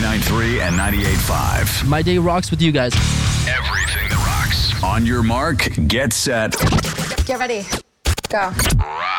99.3 and 98.5. My day rocks with you guys. Everything that rocks. On your mark, get set. Get ready. Go. Rock.